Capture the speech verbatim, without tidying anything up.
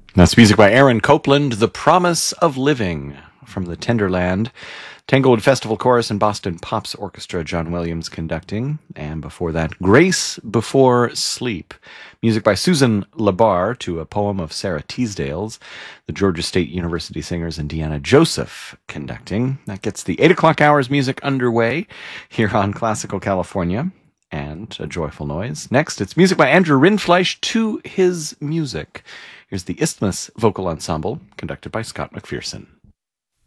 That's music by Aaron Copland, The Promise of Living, from the Tenderland. Tanglewood Festival Chorus and Boston Pops Orchestra, John Williams conducting. And before that, Grace Before Sleep. Music by Susan Labar to a poem of Sarah Teasdale's. The Georgia State University Singers and Deanna Joseph conducting. That gets the eight o'clock hours music underway here on Classical California. And a joyful noise. Next, it's music by Andrew Rindfleisch, To His Music. Here's the Isthmus Vocal Ensemble, conducted by Scott McPherson.